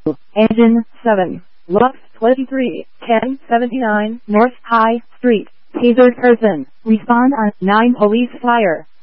Engine 7. Lux 23, 1079 North High Street. Tasered person. Respond on 9 police fire.